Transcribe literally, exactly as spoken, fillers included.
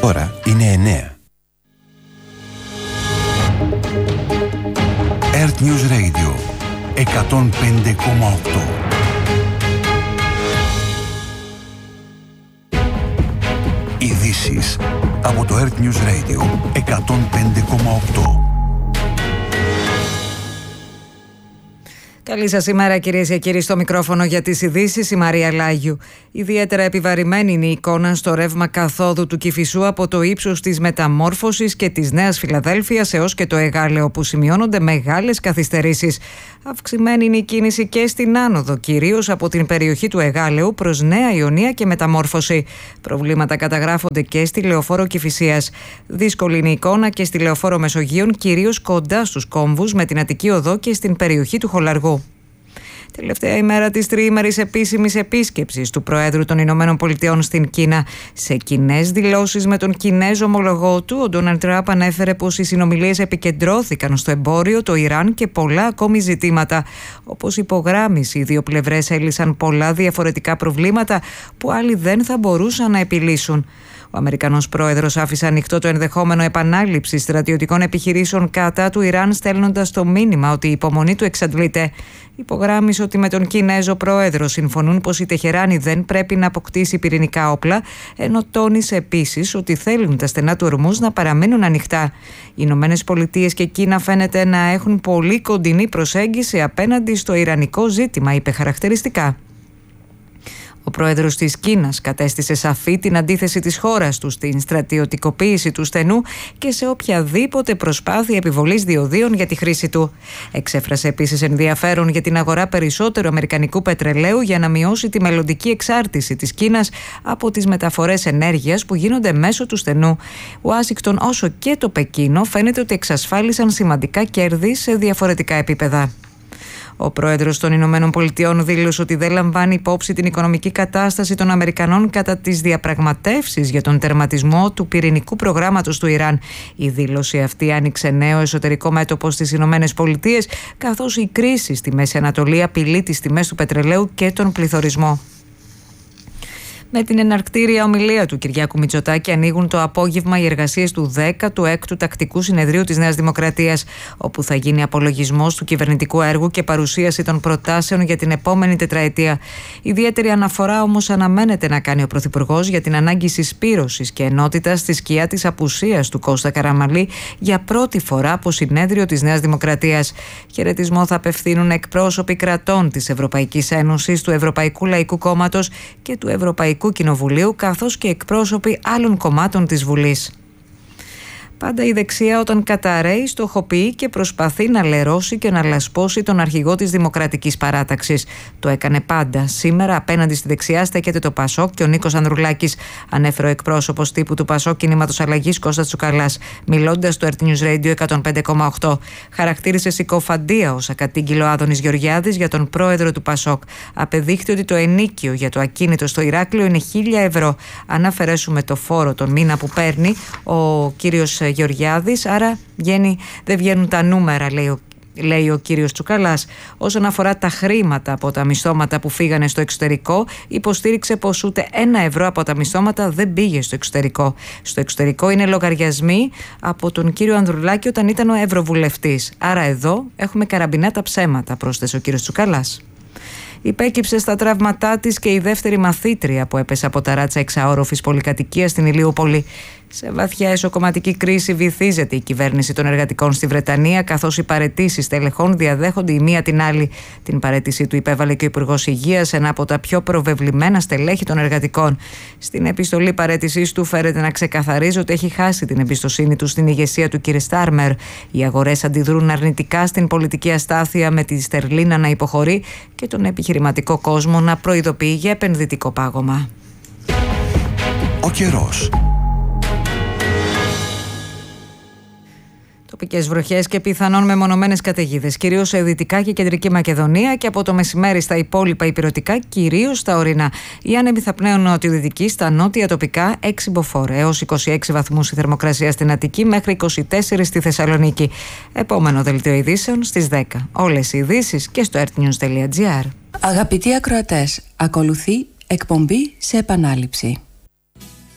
Τώρα είναι εννέα. Earth News Radio εκατόν πέντε κόμμα οκτώ. Ειδήσεις από το Earth News Radio εκατόν πέντε κόμμα οκτώ. Καλή σας ημέρα, κυρίες και κύριοι, στο μικρόφωνο για τις ειδήσεις η Μαρία Λάγιου. Ιδιαίτερα επιβαρημένη είναι η εικόνα στο ρεύμα καθόδου του Κηφισού από το ύψος της Μεταμόρφωσης και της Νέας Φιλαδέλφειας έως και το Εγάλεο, που σημειώνονται μεγάλες καθυστερήσεις. Αυξημένη είναι η κίνηση και στην άνοδο, κυρίως από την περιοχή του Εγάλεου προς Νέα Ιωνία και Μεταμόρφωση. Προβλήματα καταγράφονται και στη Λεωφόρο Κηφισίας. Δύσκολη είναι η εικόνα και στη Λεωφόρο Μεσογείων, κυρίως κοντά στους κόμβους με την Αττική Οδό και στην περιοχή του Χολαργού. Τελευταία ημέρα της τριήμερης επίσημης επίσκεψης του Προέδρου των Ηνωμένων Πολιτειών στην Κίνα. Σε κοινές δηλώσεις με τον Κινέζο ομολογό του, ο Ντόναλντ Τραμπ ανέφερε πως οι συνομιλίες επικεντρώθηκαν στο εμπόριο, το Ιράν και πολλά ακόμη ζητήματα. Όπως υπογράμμισε, οι δύο πλευρές έλυσαν πολλά διαφορετικά προβλήματα που άλλοι δεν θα μπορούσαν να επιλύσουν. Ο Αμερικανός πρόεδρος άφησε ανοιχτό το ενδεχόμενο επανάληψης στρατιωτικών επιχειρήσεων κατά του Ιράν, στέλνοντας το μήνυμα ότι η υπομονή του εξαντλείται. Υπογράμμισε ότι με τον Κινέζο πρόεδρο συμφωνούν πως η Τεχεράνη δεν πρέπει να αποκτήσει πυρηνικά όπλα, ενώ τόνισε επίσης ότι θέλουν τα στενά του Ορμούζ να παραμείνουν ανοιχτά. Οι Ηνωμένες Πολιτείες και Κίνα φαίνεται να έχουν πολύ κοντινή προσέγγιση απέναντι στο ιρανικό ζήτημα, είπε χαρακτηριστικά. Ο πρόεδρος της Κίνας κατέστησε σαφή την αντίθεση της χώρας του στην στρατιωτικοποίηση του στενού και σε οποιαδήποτε προσπάθεια επιβολής διοδίων για τη χρήση του. Εξέφρασε επίσης ενδιαφέρον για την αγορά περισσότερου αμερικανικού πετρελαίου για να μειώσει τη μελλοντική εξάρτηση της Κίνας από τις μεταφορές ενέργειας που γίνονται μέσω του στενού. Ουάσιγκτον όσο και το Πεκίνο φαίνεται ότι εξασφάλισαν σημαντικά κέρδη σε διαφορετικά επίπεδα. Ο πρόεδρος των Ηνωμένων Πολιτειών δήλωσε ότι δεν λαμβάνει υπόψη την οικονομική κατάσταση των Αμερικανών κατά τις διαπραγματεύσεις για τον τερματισμό του πυρηνικού προγράμματος του Ιράν. Η δήλωση αυτή άνοιξε νέο εσωτερικό μέτωπο στις Ηνωμένες Πολιτείες, καθώς η κρίση στη Μέση Ανατολή απειλεί τις τιμές του πετρελαίου και τον πληθωρισμό. Με την εναρκτήρια ομιλία του Κυριάκου Μητσοτάκη ανοίγουν το απόγευμα οι εργασίες του δέκατου έκτου Τακτικού Συνεδρίου της Νέας Δημοκρατίας, όπου θα γίνει απολογισμός του κυβερνητικού έργου και παρουσίαση των προτάσεων για την επόμενη τετραετία. Ιδιαίτερη αναφορά όμως αναμένεται να κάνει ο Πρωθυπουργός για την ανάγκη συσπήρωσης και ενότητας στη σκιά της απουσίας του Κώστα Καραμανλή για πρώτη φορά από συνέδριο της Νέας Δημοκρατίας. Χαιρετισμό θα απευθύνουν εκπρόσωποι κρατών της Ευρωπαϊκής Ένωσης, του Ευρωπαϊκού Λαϊκού Κόμματος και του Ευρωπαϊκού Κοινοβουλίου, καθώς και εκπρόσωποι άλλων κομμάτων της Βουλής. Πάντα η δεξιά, όταν καταραίει, στοχοποιεί και προσπαθεί να λερώσει και να λασπώσει τον αρχηγό της Δημοκρατικής Παράταξης. Το έκανε πάντα. Σήμερα απέναντι στη δεξιά στέκεται το Πασόκ και ο Νίκος Ανδρουλάκης, ανέφερε ο εκπρόσωπος τύπου του Πασόκ Κινήματος Αλλαγής Κώστας Τσουκαλάς, μιλώντας στο Earth News Radio εκατόν πέντε κόμμα οκτώ. Χαρακτήρισε συκοφαντία όσα κατήγγειλε ο Άδωνης Γεωργιάδης για τον πρόεδρο του Πασόκ. Απεδείχθη ότι το ενίκιο για το ακίνητο στο Ηράκλειο είναι χίλια ευρώ. Αν αφαιρέσουμε το φόρο τον μήνα που παίρνει ο κύριος Γεωργιάδης, άρα βγαίνει, δεν βγαίνουν τα νούμερα, λέει ο, λέει ο κύριος Τσουκαλάς. Όσον αφορά τα χρήματα από τα μισθώματα που φύγανε στο εξωτερικό, υποστήριξε πως ούτε ένα ευρώ από τα μισθώματα δεν πήγε στο εξωτερικό. Στο εξωτερικό είναι λογαριασμοί από τον κύριο Ανδρουλάκη όταν ήταν ο ευρωβουλευτής. Άρα εδώ έχουμε καραμπινά τα ψέματα, πρόσθεσε ο κύριος Τσουκαλάς. Υπέκυψε στα τραύματά της και η δεύτερη μαθήτρια που έπεσε από ταράτσα εξαόροφης πολυκατοικίας στην Ηλιούπολη. Σε βαθιά εσωκομματική κρίση βυθίζεται η κυβέρνηση των εργατικών στη Βρετανία, καθώς οι παραιτήσεις τελεχών διαδέχονται η μία την άλλη. Την παραίτησή του υπέβαλε και ο Υπουργός Υγείας, ένα από τα πιο προβεβλημένα στελέχη των εργατικών. Στην επιστολή παραίτησής του φέρεται να ξεκαθαρίζει ότι έχει χάσει την εμπιστοσύνη του στην ηγεσία του κ. Στάρμερ. Οι αγορές αντιδρούν αρνητικά στην πολιτική αστάθεια, με τη στερλίνα να υποχωρεί και τον επιχειρηματικό κόσμο να προειδοποιεί για επενδυτικό πάγωμα. Ο καιρός. Τοπικές βροχές και πιθανόν μεμονωμένες καταιγίδες, κυρίως σε Δυτικά και Κεντρική Μακεδονία, και από το μεσημέρι στα υπόλοιπα ηπειρωτικά, κυρίως στα ορεινά. Οι άνεμοι θα πνέουν νοτιοδυτικοί, στα νότια τοπικά έξι μποφόρ, έως είκοσι έξι βαθμούς η θερμοκρασία στην Αττική, μέχρι είκοσι τέσσερα στη Θεσσαλονίκη. Επόμενο δελτίο ειδήσεων στις δέκα. Όλες οι ειδήσεις και στο earth news dot gr. Αγαπητοί ακροατές, ακολουθεί εκπομπή σε επανάληψη.